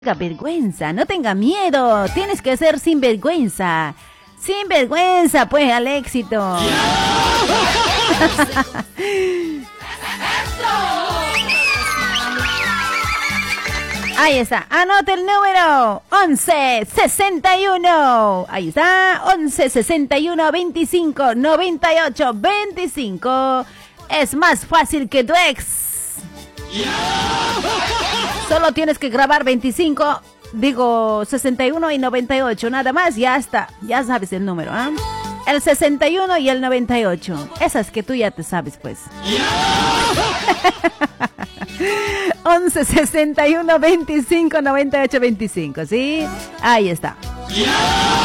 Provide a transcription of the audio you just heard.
tenga vergüenza, no tenga miedo, tienes que ser sin vergüenza. Sin vergüenza, pues, al éxito. Ahí está, anota el número 1161. Ahí está, 1161 25 98 25. Es más fácil que tu ex. Solo tienes que grabar 25, 61 y 98, nada más, ya está, ya sabes el número, ¿ah? El 61 y el 98, esas que tú ya te sabes, pues. 11 61 25 98 25, ¿sí? Ahí está.